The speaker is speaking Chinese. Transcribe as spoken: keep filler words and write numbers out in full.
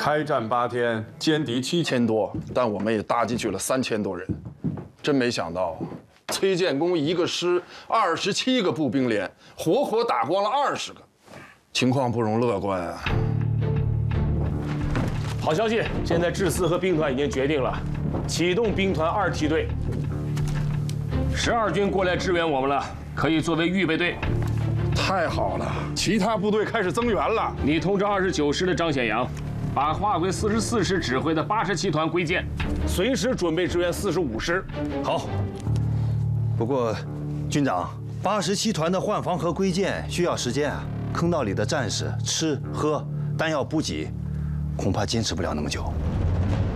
开战八天，歼敌七千多，但我们也搭进去了三千多人。真没想到，崔建功一个师二十七个步兵连，活活打光了二十个，情况不容乐观啊！ 好消息，现在制司和兵团已经决定了，启动兵团二梯队。十二军过来支援我们了，可以作为预备队。 太好了，其他部队开始增援了。 你通知二十九师的张显阳，把划归四十四师指挥的八十七团归建，随时准备支援四十五师。 好。不过，军长，八十七团的换防和归建需要时间啊。坑道里的战士吃喝、弹药补给，恐怕坚持不了那么久。